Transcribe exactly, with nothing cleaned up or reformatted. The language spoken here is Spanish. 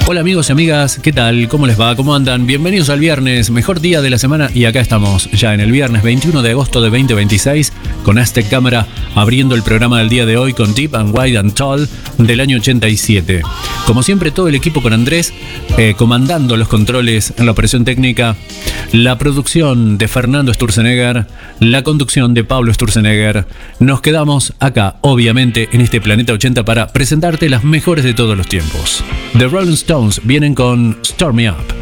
Hola amigos y amigas, ¿qué tal? ¿Cómo les va? ¿Cómo andan? Bienvenidos al viernes, mejor día de la semana, y acá estamos ya en el viernes veintiuno de agosto de veinte veintiséis con Aztec Cámara abriendo el programa del día de hoy con Deep and Wide and Tall del año ochenta y siete. Como siempre, todo el equipo con Andrés eh, comandando los controles en la operación técnica, la producción de Fernando Sturzenegger, la conducción de Pablo Sturzenegger. Nos quedamos acá, obviamente, en este Planeta ochenta para presentarte las mejores de todos los tiempos. The Rolling Stones vienen con Start Me Up.